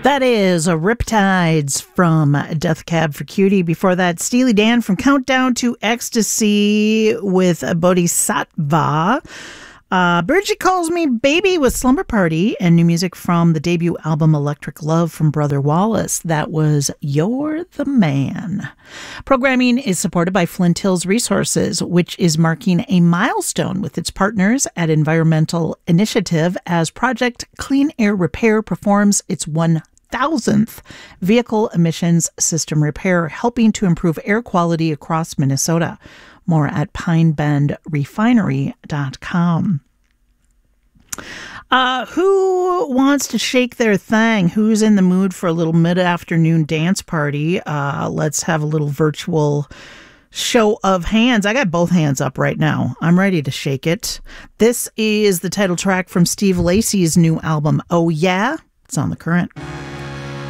That is Riptides from Death Cab for Cutie. Before that, Steely Dan from Countdown to Ecstasy with Bodhisattva. Bridget Calls Me Baby with Slumber Party, and new music from the debut album Electric Love from Brother Wallace. That was You're the Man. Programming is supported by Flint Hills Resources, which is marking a milestone with its partners at Environmental Initiative as Project Clean Air Repair performs its 1,000th vehicle emissions system repair, helping to improve air quality across Minnesota. More at pinebendrefinery.com. Who wants to shake their thing? Who's in the mood for a little mid-afternoon dance party? Let's have a little virtual show of hands. I got both hands up right now. I'm ready to shake it. This is the title track from Steve Lacy's new album, Oh Yeah? It's on The Current.